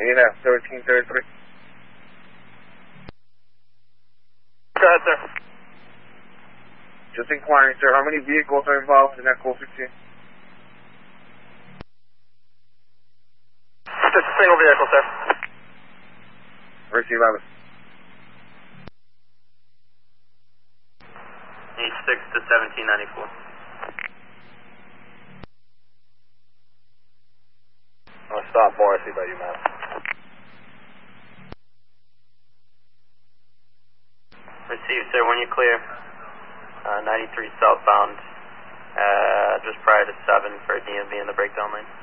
ANF 1333. Go ahead, sir. Just inquiring, sir, how many vehicles are involved in that call 15? Just a single vehicle, sir. Receive 11. 86 to 1794. I'll stop Morrissey by UMass. Received, sir. When you clear, 93 southbound, just prior to 7 for DMV in the breakdown lane.